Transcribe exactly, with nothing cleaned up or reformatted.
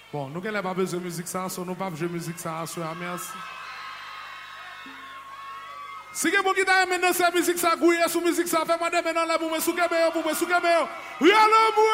Bon, nous n'avons pas besoin de musique, ça, nous pas besoin de musique, ça, merci. Si vous avez maintenant cette musique, ça, gouille, sous musique, ça, fait-moi des maintenant là, vous me souquez, vous me souquez,